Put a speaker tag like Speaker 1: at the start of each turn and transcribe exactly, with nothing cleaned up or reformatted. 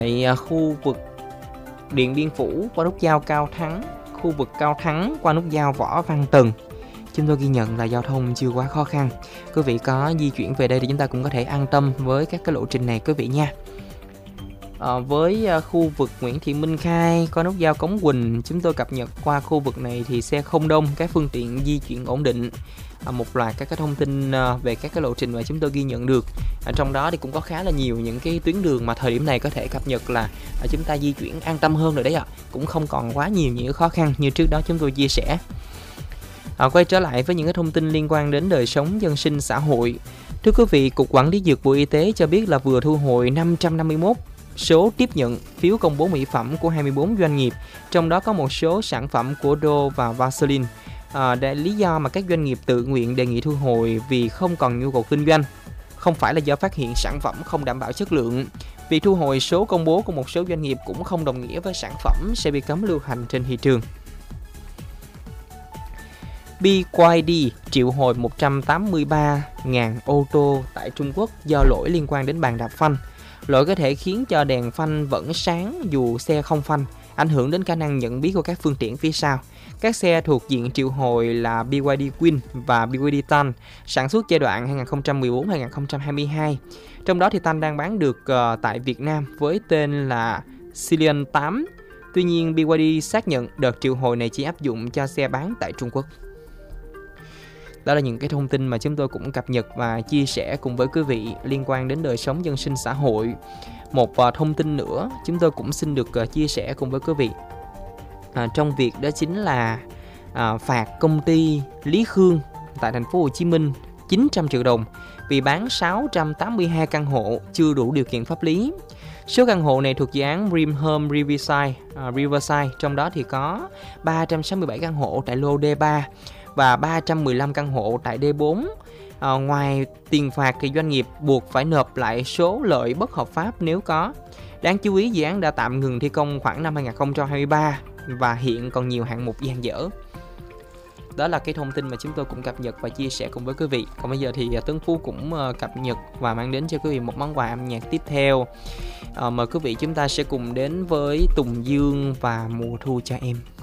Speaker 1: Tại à, khu vực Điện Biên Phủ qua nút giao Cao Thắng, khu vực Cao Thắng qua nút giao Võ Văn Tần, chúng tôi ghi nhận là giao thông chưa quá khó khăn. Quý vị có di chuyển về đây thì chúng ta cũng có thể an tâm với các cái lộ trình này quý vị nha. À, với à, khu vực Nguyễn Thị Minh Khai qua nút giao Cống Quỳnh, chúng tôi cập nhật qua khu vực này thì xe không đông, các phương tiện di chuyển ổn định. À, một loạt các cái thông tin à, về các cái lộ trình mà chúng tôi ghi nhận được. À, trong đó thì cũng có khá là nhiều những cái tuyến đường mà thời điểm này có thể cập nhật là à, chúng ta di chuyển an tâm hơn rồi đấy ạ. À. Cũng không còn quá nhiều những khó khăn như trước đó chúng tôi chia sẻ. À, quay trở lại với những cái thông tin liên quan đến đời sống dân sinh xã hội. Thưa quý vị, Cục Quản lý Dược Bộ Y tế cho biết là vừa thu hồi năm trăm năm mươi mốt số tiếp nhận phiếu công bố mỹ phẩm của hai mươi bốn doanh nghiệp, trong đó có một số sản phẩm của Dove và Vaseline. À, để lý do mà các doanh nghiệp tự nguyện đề nghị thu hồi vì không còn nhu cầu kinh doanh, không phải là do phát hiện sản phẩm không đảm bảo chất lượng. Việc thu hồi số công bố của một số doanh nghiệp cũng không đồng nghĩa với sản phẩm sẽ bị cấm lưu hành trên thị trường. bê i đê triệu hồi một trăm tám mươi ba nghìn ô tô tại Trung Quốc do lỗi liên quan đến bàn đạp phanh. Lỗi có thể khiến cho đèn phanh vẫn sáng dù xe không phanh, ảnh hưởng đến khả năng nhận biết của các phương tiện phía sau. Các xe thuộc diện triệu hồi là bê i đê Queen và bê i đê Tan, sản xuất giai đoạn hai nghìn không trăm mười bốn đến hai nghìn không trăm hai mươi hai. Trong đó thì Tan đang bán được uh, tại Việt Nam với tên là Cillian tám. Tuy nhiên, bê i đê xác nhận đợt triệu hồi này chỉ áp dụng cho xe bán tại Trung Quốc. Đó là những cái thông tin mà chúng tôi cũng cập nhật và chia sẻ cùng với quý vị liên quan đến đời sống dân sinh xã hội. Một uh, thông tin nữa chúng tôi cũng xin được uh, chia sẻ cùng với quý vị. À, trong việc đó chính là à, phạt công ty Lý Khương tại thành phố Hồ Chí Minh chín trăm triệu đồng vì bán sáu trăm tám mươi hai căn hộ chưa đủ điều kiện pháp lý. Số căn hộ này thuộc dự án Dream Home Riverside, à, Riverside, trong đó thì có ba trăm sáu mươi bảy căn hộ tại lô D ba và ba trăm mười lăm căn hộ tại D bốn. À, ngoài tiền phạt thì doanh nghiệp buộc phải nộp lại số lợi bất hợp pháp nếu có. Đáng chú ý, dự án đã tạm ngừng thi công khoảng năm hai nghìn không trăm hai mươi ba và hiện còn nhiều hạng mục dang dở. Đó là cái thông tin mà chúng tôi cũng cập nhật và chia sẻ cùng với quý vị. Còn bây giờ thì Tuấn Phú cũng cập nhật và mang đến cho quý vị một món quà âm nhạc tiếp theo. À, mời quý vị chúng ta sẽ cùng đến với Tùng Dương và Mùa Thu Cho Em.